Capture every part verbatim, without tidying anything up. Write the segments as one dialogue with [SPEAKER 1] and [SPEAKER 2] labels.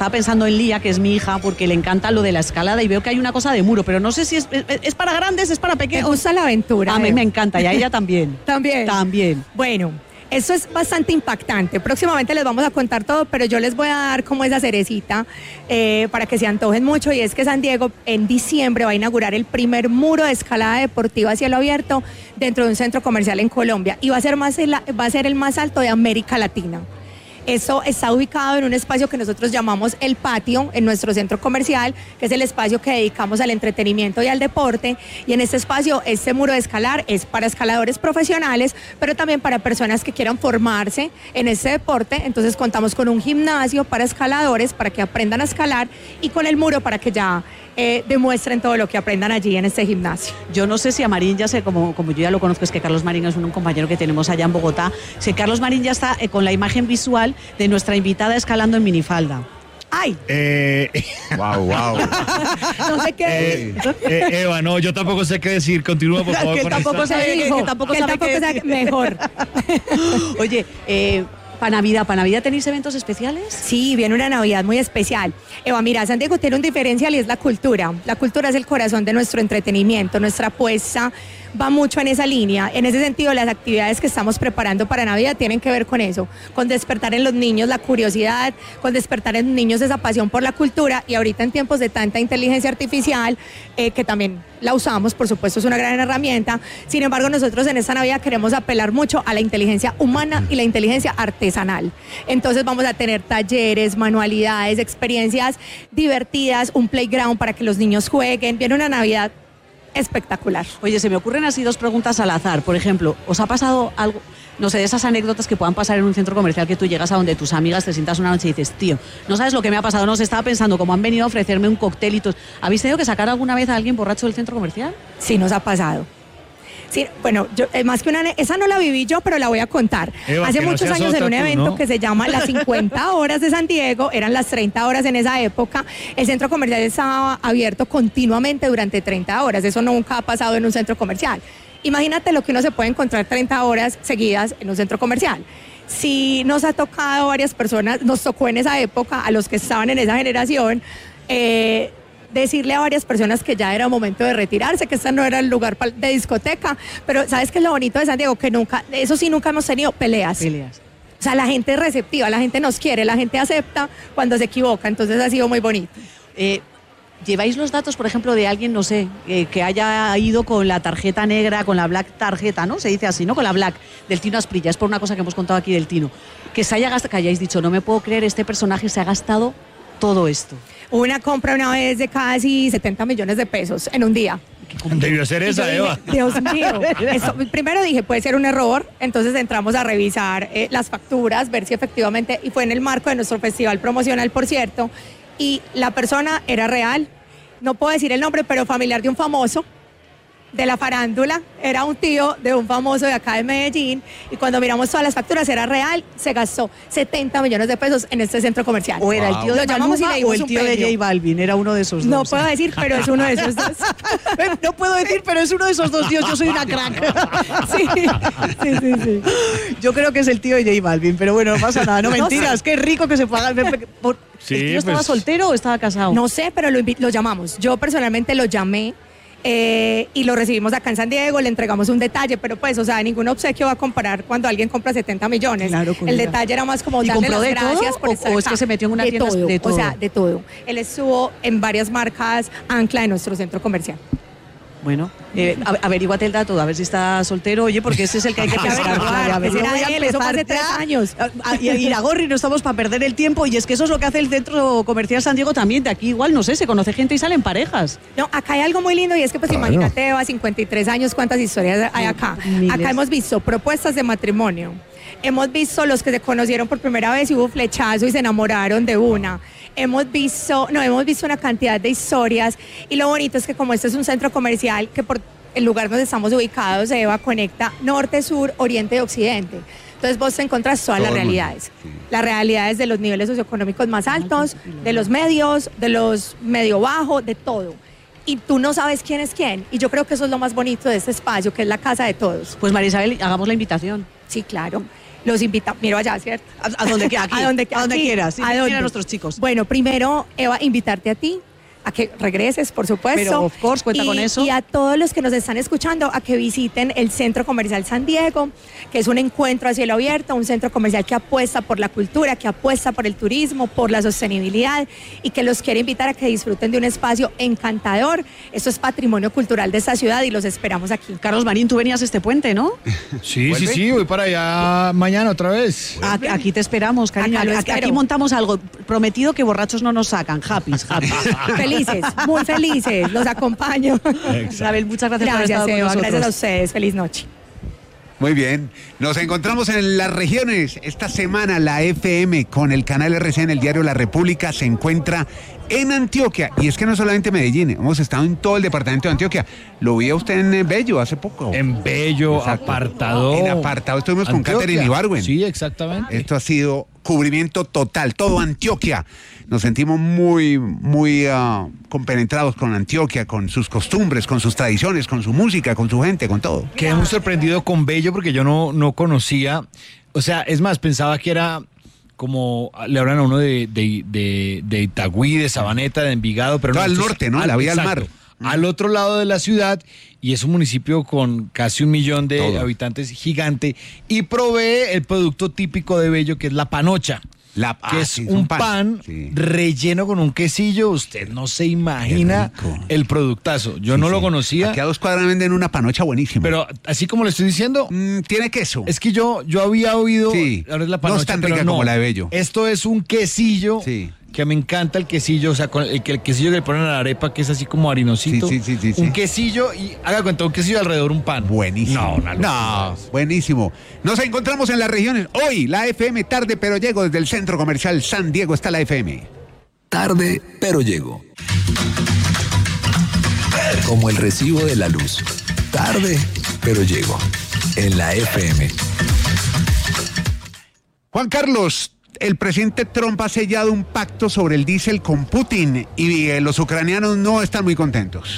[SPEAKER 1] estaba pensando en Lía, que es mi hija, porque le encanta lo de la escalada y veo que hay una cosa de muro, pero no sé si es, es, es para grandes, es para pequeños.
[SPEAKER 2] Me gusta la aventura.
[SPEAKER 1] A mí me encanta y a ella también.
[SPEAKER 2] También.
[SPEAKER 1] También.
[SPEAKER 2] Bueno, eso es bastante impactante. Próximamente les vamos a contar todo, pero yo les voy a dar como esa cerecita eh, para que se antojen mucho, y es que San Diego en diciembre va a inaugurar el primer muro de escalada deportiva a cielo abierto dentro de un centro comercial en Colombia, y va a ser, más el, va a ser el más alto de América Latina. Eso está ubicado en un espacio que nosotros llamamos El Patio, en nuestro centro comercial, que es el espacio que dedicamos al entretenimiento y al deporte. Y en este espacio, este muro de escalar es para escaladores profesionales, pero también para personas que quieran formarse en este deporte. Entonces contamos con un gimnasio para escaladores, para que aprendan a escalar, y con el muro para que ya eh, demuestren todo lo que aprendan allí en este gimnasio.
[SPEAKER 1] Yo no sé si a Marín ya sé, como, como yo ya lo conozco, es que Carlos Marín es un, un compañero que tenemos allá en Bogotá, si Carlos Marín ya está eh, con la imagen visual de nuestra invitada escalando en minifalda.
[SPEAKER 2] ¡Ay!
[SPEAKER 3] Eh,
[SPEAKER 4] Wow, wow.
[SPEAKER 2] No sé qué.
[SPEAKER 3] eh, eh, Eva, no, yo tampoco sé qué decir. Continúa, por favor.
[SPEAKER 1] Que
[SPEAKER 3] con
[SPEAKER 1] tampoco
[SPEAKER 3] esta-
[SPEAKER 1] sabe, que,
[SPEAKER 2] dijo,
[SPEAKER 1] que tampoco
[SPEAKER 2] que
[SPEAKER 1] sabe
[SPEAKER 2] tampoco
[SPEAKER 1] qué
[SPEAKER 2] sabe
[SPEAKER 1] decir.
[SPEAKER 2] mejor.
[SPEAKER 1] Oye, eh, para Navidad, ¿para Navidad tenéis eventos especiales?
[SPEAKER 2] Sí, viene una Navidad muy especial. Eva, mira, San Diego tiene un diferencial y es la cultura. La cultura es el corazón de nuestro entretenimiento. Nuestra apuesta va mucho en esa línea. En ese sentido, las actividades que estamos preparando para Navidad tienen que ver con eso, con despertar en los niños la curiosidad, con despertar en los niños esa pasión por la cultura, y ahorita en tiempos de tanta inteligencia artificial, eh, que también la usamos, por supuesto, es una gran herramienta. Sin embargo, nosotros en esta Navidad queremos apelar mucho a la inteligencia humana y la inteligencia artesanal. Entonces vamos a tener talleres, manualidades, experiencias divertidas, un playground para que los niños jueguen. Viene una Navidad espectacular.
[SPEAKER 1] Oye, se me ocurren así dos preguntas al azar. Por ejemplo, ¿os ha pasado algo, no sé, de esas anécdotas que puedan pasar en un centro comercial, que tú llegas a donde tus amigas te sientas una noche y dices, tío, no sabes lo que me ha pasado? No sé, estaba pensando, como han venido a ofrecerme un cóctel y todo. ¿Habéis tenido que sacar alguna vez a alguien borracho del centro comercial?
[SPEAKER 2] Sí, nos ha pasado. Sí, bueno, yo, eh, más que una, esa no la viví yo, pero la voy a contar.
[SPEAKER 3] Eva,
[SPEAKER 2] Hace
[SPEAKER 3] que no
[SPEAKER 2] muchos
[SPEAKER 3] seas
[SPEAKER 2] años en
[SPEAKER 3] otra
[SPEAKER 2] un
[SPEAKER 3] tú,
[SPEAKER 2] evento
[SPEAKER 3] ¿no?
[SPEAKER 2] que se llama las cincuenta horas de San Diego, eran las treinta horas en esa época, el centro comercial estaba abierto continuamente durante treinta horas, eso nunca ha pasado en un centro comercial. Imagínate lo que uno se puede encontrar treinta horas seguidas en un centro comercial. Sí nos ha tocado varias personas, nos tocó en esa época, a los que estaban en esa generación, eh, decirle a varias personas que ya era momento de retirarse, que este no era el lugar de discoteca, pero ¿sabes qué es lo bonito de San Diego? Que nunca, eso sí, nunca hemos tenido peleas.
[SPEAKER 1] Peleas.
[SPEAKER 2] O sea, la gente es receptiva, la gente nos quiere, la gente acepta cuando se equivoca, entonces ha sido muy bonito.
[SPEAKER 1] Eh, ¿Lleváis los datos, por ejemplo, de alguien, no sé, eh, que haya ido con la tarjeta negra, con la black tarjeta, ¿no? Se dice así, ¿no? Con la black, del Tino Asprilla, es por una cosa que hemos contado aquí del Tino. Que se haya gastado, que hayáis dicho, no me puedo creer, este personaje se ha gastado todo esto.
[SPEAKER 2] Hubo una compra una vez de casi setenta millones de pesos en un día.
[SPEAKER 3] Debió ser
[SPEAKER 2] Y yo
[SPEAKER 3] esa,
[SPEAKER 2] dije,
[SPEAKER 3] Eva.
[SPEAKER 2] Dios mío. Esto- primero dije, puede ser un error, entonces entramos a revisar eh, las facturas, ver si efectivamente, y fue en el marco de nuestro festival promocional, por cierto, y la persona era real, no puedo decir el nombre, pero familiar de un famoso de la farándula, era un tío de un famoso de acá de Medellín, y cuando miramos todas las facturas era real, se gastó setenta millones de pesos en este centro comercial.
[SPEAKER 1] O era el tío
[SPEAKER 2] Lo
[SPEAKER 1] de
[SPEAKER 2] llamamos y
[SPEAKER 1] Maluma
[SPEAKER 2] le dimos
[SPEAKER 1] o el
[SPEAKER 2] un
[SPEAKER 1] tío de
[SPEAKER 2] premio.
[SPEAKER 1] J Balvin, era uno de esos
[SPEAKER 2] No
[SPEAKER 1] dos.
[SPEAKER 2] puedo decir, pero es uno de esos dos.
[SPEAKER 1] No puedo decir, pero es uno de esos dos tíos, yo soy una crack.
[SPEAKER 2] Sí, sí, sí, sí.
[SPEAKER 1] Yo creo que es el tío de J Balvin, pero bueno, no pasa nada, no
[SPEAKER 2] No
[SPEAKER 1] mentiras,
[SPEAKER 2] sé.
[SPEAKER 1] qué rico que se paga. Por-
[SPEAKER 3] Sí,
[SPEAKER 1] ¿El tío estaba
[SPEAKER 3] pues-
[SPEAKER 1] soltero o estaba casado?
[SPEAKER 2] No sé, pero lo, invi- lo llamamos. Yo personalmente lo llamé eh, y lo recibimos acá en San Diego, le entregamos un detalle, pero pues, o sea, ningún obsequio va a comparar cuando alguien compra setenta millones.
[SPEAKER 1] Claro, con
[SPEAKER 2] el
[SPEAKER 1] ella.
[SPEAKER 2] detalle era más como
[SPEAKER 1] ¿Y
[SPEAKER 2] darle
[SPEAKER 1] compró
[SPEAKER 2] las
[SPEAKER 1] de
[SPEAKER 2] gracias
[SPEAKER 1] todo?
[SPEAKER 2] por
[SPEAKER 1] ¿O-
[SPEAKER 2] estar
[SPEAKER 1] o es que
[SPEAKER 2] acá.
[SPEAKER 1] se metió en una
[SPEAKER 2] de
[SPEAKER 1] tienda
[SPEAKER 2] todo,
[SPEAKER 1] de todo?
[SPEAKER 2] O sea, de todo. Él estuvo en varias marcas ancla de nuestro centro comercial.
[SPEAKER 1] Bueno, eh, a- averíguate el dato, a ver si está soltero, oye, porque ese es el que hay que
[SPEAKER 2] Hay que
[SPEAKER 1] pescar.
[SPEAKER 2] averiguar,
[SPEAKER 1] Vaya, a ver,
[SPEAKER 2] ese
[SPEAKER 1] yo
[SPEAKER 2] era
[SPEAKER 1] voy a
[SPEAKER 2] él, eso fue hace
[SPEAKER 1] empezar
[SPEAKER 2] tres
[SPEAKER 1] ya
[SPEAKER 2] años.
[SPEAKER 1] a- a- Y a Iragorri no estamos para perder el tiempo, y es que eso es lo que hace el Centro Comercial San Diego también. De aquí igual, no sé, se conoce gente y salen parejas.
[SPEAKER 2] No, acá hay algo muy lindo, y es que pues
[SPEAKER 4] Claro.
[SPEAKER 2] imagínate, Eva, cincuenta y tres años, cuántas historias hay acá.
[SPEAKER 1] Miles.
[SPEAKER 2] Acá hemos visto propuestas de matrimonio, hemos visto los que se conocieron por primera vez y hubo flechazo y se enamoraron de una. Hemos visto, no, hemos visto una cantidad de historias, y lo bonito es que como este es un centro comercial que por el lugar donde estamos ubicados, Eva, conecta norte, sur, oriente y occidente. Entonces vos te encontrás todas
[SPEAKER 4] Todo
[SPEAKER 2] las
[SPEAKER 4] el mundo,
[SPEAKER 2] realidades.
[SPEAKER 4] sí.
[SPEAKER 2] Las realidades de los niveles socioeconómicos más altos, de los medios, de los medio bajo, de todo. Y tú no sabes quién es quién. Y yo creo que eso es lo más bonito de este espacio, que es la casa de todos.
[SPEAKER 1] Pues María Isabel, hagamos la invitación.
[SPEAKER 2] Sí, claro. los invitamos, miro allá, ¿cierto?
[SPEAKER 1] A, a donde, aquí,
[SPEAKER 2] a donde,
[SPEAKER 1] a donde
[SPEAKER 2] aquí,
[SPEAKER 1] quieras, sí,
[SPEAKER 2] a,
[SPEAKER 1] mira
[SPEAKER 2] donde.
[SPEAKER 1] a nuestros chicos.
[SPEAKER 2] Bueno, primero, Eva, invitarte a ti, a que regreses, por supuesto.
[SPEAKER 1] Pero, of course, cuenta
[SPEAKER 2] y,
[SPEAKER 1] con eso.
[SPEAKER 2] Y a todos los que nos están escuchando, a que visiten el Centro Comercial San Diego, que es un encuentro a cielo abierto, un centro comercial que apuesta por la cultura, que apuesta por el turismo, por la sostenibilidad, y que los quiere invitar a que disfruten de un espacio encantador. Esto es patrimonio cultural de esta ciudad y los esperamos aquí.
[SPEAKER 1] Carlos Marín, tú venías este puente, ¿no?
[SPEAKER 3] Sí,
[SPEAKER 4] ¿Vuelve?
[SPEAKER 3] sí, sí, voy para allá mañana otra vez.
[SPEAKER 1] Aquí, aquí te esperamos, cariño.
[SPEAKER 2] Acá lo
[SPEAKER 1] Aquí,
[SPEAKER 2] espero.
[SPEAKER 1] aquí montamos algo. Prometido que borrachos no nos sacan. Happy, happy.
[SPEAKER 2] Felices, muy felices, los acompaño.
[SPEAKER 1] Isabel, muchas gracias, por haber
[SPEAKER 2] Gracias,
[SPEAKER 1] estado con
[SPEAKER 2] Eva,
[SPEAKER 1] nosotros.
[SPEAKER 2] gracias a ustedes. Feliz noche.
[SPEAKER 4] Muy bien, nos encontramos en las regiones. Esta semana la F M con el canal R C en el diario La República se encuentra en Antioquia. Y es que no solamente Medellín, hemos estado en todo el departamento de Antioquia. Lo vi a usted en Bello hace poco.
[SPEAKER 3] En Bello,
[SPEAKER 4] Exacto.
[SPEAKER 3] apartado.
[SPEAKER 4] En apartado estuvimos con
[SPEAKER 3] Antioquia.
[SPEAKER 4] Catherine Ibargüen.
[SPEAKER 3] Sí, exactamente.
[SPEAKER 4] Esto ha sido cubrimiento total, todo Antioquia. Nos sentimos muy, muy uh, compenetrados con Antioquia, con sus costumbres, con sus tradiciones, con su música, con su gente, con todo.
[SPEAKER 3] Quedé muy sorprendido con Bello porque yo no, no conocía. O sea, es más, pensaba que era como le hablan a uno de, de, de, de Itagüí, de Sabaneta, de Envigado, pero
[SPEAKER 4] No,
[SPEAKER 3] no.
[SPEAKER 4] al
[SPEAKER 3] esto es
[SPEAKER 4] norte, ¿no? La vía al mar.
[SPEAKER 3] Al otro lado de la ciudad, y es un municipio con casi un millón de
[SPEAKER 4] Todo.
[SPEAKER 3] habitantes, gigante, y provee el producto típico de Bello, que es la panocha.
[SPEAKER 4] La,
[SPEAKER 3] que
[SPEAKER 4] ah,
[SPEAKER 3] es
[SPEAKER 4] sí,
[SPEAKER 3] un pan,
[SPEAKER 4] sí.
[SPEAKER 3] relleno con un quesillo. Usted no se imagina
[SPEAKER 4] Qué rico.
[SPEAKER 3] el productazo. Yo
[SPEAKER 4] Sí,
[SPEAKER 3] no
[SPEAKER 4] sí.
[SPEAKER 3] lo conocía,
[SPEAKER 4] Aquí a dos cuadras venden una panocha buenísima.
[SPEAKER 3] pero así como le estoy diciendo,
[SPEAKER 4] Mm, tiene queso.
[SPEAKER 3] es que yo, yo había oído,
[SPEAKER 4] Sí.
[SPEAKER 3] ahora es la
[SPEAKER 4] No
[SPEAKER 3] panocha,
[SPEAKER 4] es tan
[SPEAKER 3] pero
[SPEAKER 4] rica como la de Bello.
[SPEAKER 3] Esto es un quesillo,
[SPEAKER 4] Sí.
[SPEAKER 3] que me encanta el quesillo, o sea, con el, el quesillo que le ponen a la arepa, que es así como harinosito.
[SPEAKER 4] Sí, sí, sí, sí,
[SPEAKER 3] un
[SPEAKER 4] sí.
[SPEAKER 3] quesillo y haga cuenta, un quesillo alrededor un pan.
[SPEAKER 4] Buenísimo.
[SPEAKER 3] No, una locura.
[SPEAKER 4] No, buenísimo. Nos encontramos en las regiones. Hoy la F M tarde, pero llego desde el Centro Comercial San Diego. Está la F M.
[SPEAKER 5] Tarde, pero llego. Como el recibo de la luz. Tarde, pero llego. En la F M.
[SPEAKER 4] Juan Carlos, el presidente Trump ha sellado un pacto sobre el diésel con Putin y eh, los ucranianos no están muy contentos.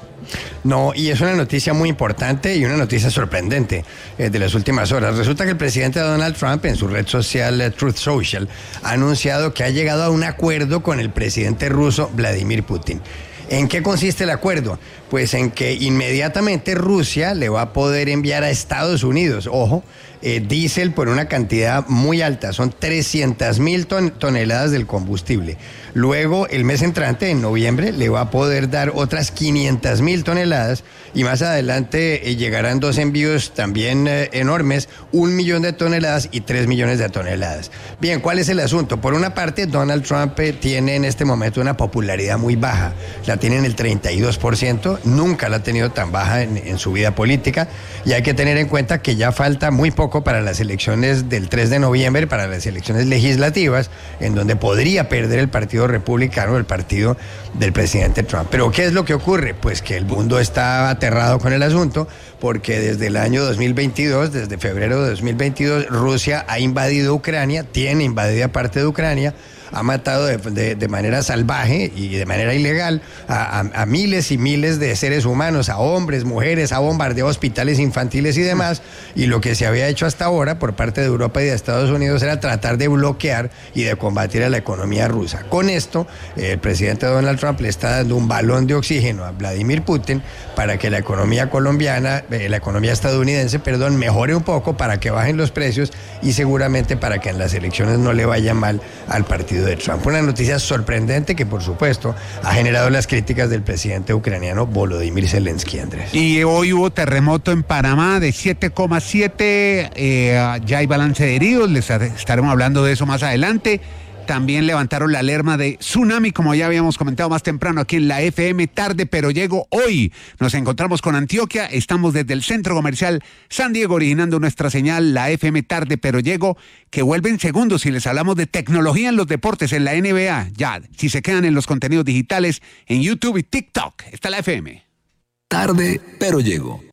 [SPEAKER 6] No, y es una noticia muy importante y una noticia sorprendente eh, de las últimas horas. Resulta que el presidente Donald Trump en su red social eh, Truth Social ha anunciado que ha llegado a un acuerdo con el presidente ruso Vladimir Putin. ¿En qué consiste el acuerdo? Pues en que inmediatamente Rusia le va a poder enviar a Estados Unidos, ojo, eh, diésel por una cantidad muy alta, son trescientas mil ton- toneladas del combustible. Luego, el mes entrante, en noviembre, le va a poder dar otras quinientas mil toneladas y más adelante eh, llegarán dos envíos también eh, enormes, un millón de toneladas y tres millones de toneladas. Bien, ¿cuál es el asunto? Por una parte, Donald Trump eh, tiene en este momento una popularidad muy baja, la tiene en el treinta y dos por ciento, nunca la ha tenido tan baja en, en su vida política y hay que tener en cuenta que ya falta muy poco para las elecciones del tres de noviembre, para las elecciones legislativas, en donde podría perder el Partido Republicano, el partido del presidente Trump. Pero ¿qué es lo que ocurre? Pues que el mundo está aterrado con el asunto, porque desde el año dos mil veintidós, desde febrero de dos mil veintidós, Rusia ha invadido Ucrania, tiene invadida parte de Ucrania, ha matado de, de, de manera salvaje y de manera ilegal a, a, a miles y miles de seres humanos, a hombres, mujeres, ha bombardeado hospitales infantiles y demás, y lo que se había hecho hasta ahora por parte de Europa y de Estados Unidos era tratar de bloquear y de combatir a la economía rusa. Con esto, eh, el presidente Donald Trump le está dando un balón de oxígeno a Vladimir Putin para que la economía colombiana, eh, la economía estadounidense, perdón, mejore un poco, para que bajen los precios y seguramente para que en las elecciones no le vaya mal al partido de Trump. Una noticia sorprendente que, por supuesto, ha generado las críticas del presidente ucraniano Volodymyr Zelensky, Andrés.
[SPEAKER 4] Y hoy hubo terremoto en Panamá de siete coma siete, eh, ya hay balance de heridos, les estaremos hablando de eso más adelante. También levantaron la alarma de tsunami, como ya habíamos comentado más temprano aquí en la F M tarde, pero llego hoy. Nos encontramos con Antioquia, estamos desde el Centro Comercial San Diego originando nuestra señal, la F M tarde, pero llego, que vuelve en segundos si les hablamos de tecnología en los deportes, en la N B A, ya, si se quedan en los contenidos digitales, en YouTube y TikTok, está la F M.
[SPEAKER 5] Tarde, pero llego.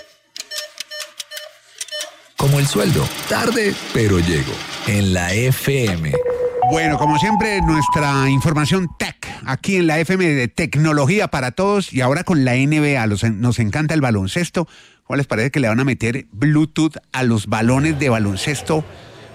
[SPEAKER 5] Como el sueldo. Tarde, pero llego. En la F M.
[SPEAKER 4] Bueno, como siempre, nuestra información tech, aquí en la F M de tecnología para todos, y ahora con la N B A, los, nos encanta el baloncesto. ¿Cómo les parece que le van a meter Bluetooth a los balones de baloncesto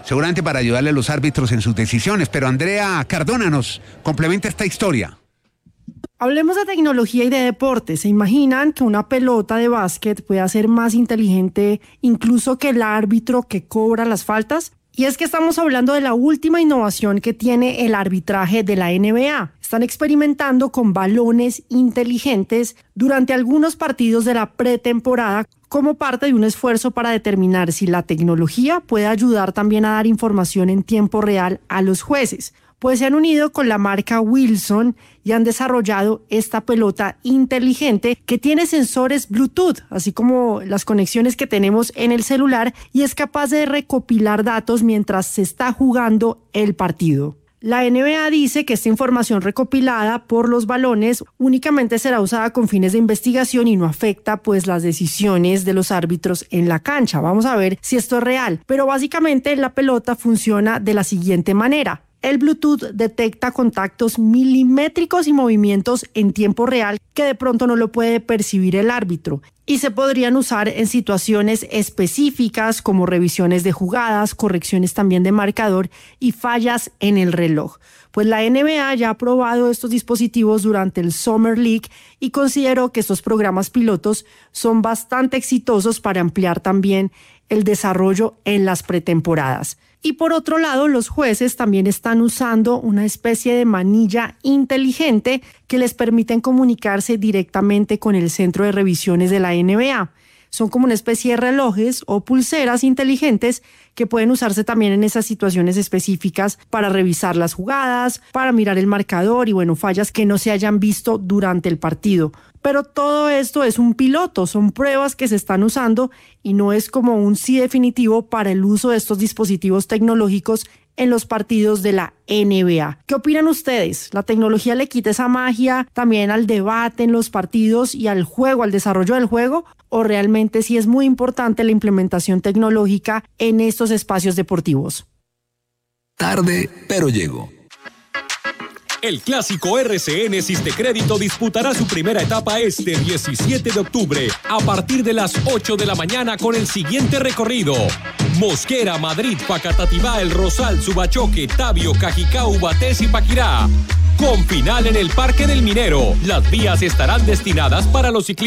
[SPEAKER 4] seguramente para ayudarle a los árbitros en sus decisiones. Pero Andrea Cardona nos complementa esta historia.
[SPEAKER 7] Hablemos de tecnología y de deporte. ¿Se imaginan que una pelota de básquet pueda ser más inteligente incluso que el árbitro que cobra las faltas? Y es que estamos hablando de la última innovación que tiene el arbitraje de la N B A. Están experimentando con balones inteligentes durante algunos partidos de la pretemporada como parte de un esfuerzo para determinar si la tecnología puede ayudar también a dar información en tiempo real a los jueces. Pues se han unido con la marca Wilson y han desarrollado esta pelota inteligente que tiene sensores Bluetooth, así como las conexiones que tenemos en el celular, y es capaz de recopilar datos mientras se está jugando el partido. La N B A dice que esta información recopilada por los balones únicamente será usada con fines de investigación y no afecta pues las decisiones de los árbitros en la cancha. Vamos a ver si esto es real, pero básicamente la pelota funciona de la siguiente manera. El Bluetooth detecta contactos milimétricos y movimientos en tiempo real que de pronto no lo puede percibir el árbitro y se podrían usar en situaciones específicas como revisiones de jugadas, correcciones también de marcador y fallas en el reloj. Pues la N B A ya ha probado estos dispositivos durante el Summer League y consideró que estos programas pilotos son bastante exitosos para ampliar también el desarrollo en las pretemporadas. Y por otro lado, los jueces también están usando una especie de manilla inteligente que les permiten comunicarse directamente con el centro de revisiones de la N B A. Son como una especie de relojes o pulseras inteligentes que pueden usarse también en esas situaciones específicas para revisar las jugadas, para mirar el marcador y bueno, fallas que no se hayan visto durante el partido. Pero todo esto es un piloto, son pruebas que se están usando y no es como un sí definitivo para el uso de estos dispositivos tecnológicos en los partidos de la N B A. ¿Qué opinan ustedes? ¿La tecnología le quita esa magia también al debate en los partidos y al juego, al desarrollo del juego? ¿O realmente sí es muy importante la implementación tecnológica en estos espacios deportivos?
[SPEAKER 5] Tarde, pero llego.
[SPEAKER 8] El clásico R C N Sistecrédito disputará su primera etapa este diecisiete de octubre a partir de las ocho de la mañana con el siguiente recorrido: Mosquera, Madrid, Facatativá, El Rosal, Subachoque, Tabio, Cajicá, Ubatés y Paquirá. Con final en el Parque del Minero. Las vías estarán destinadas para los ciclistas.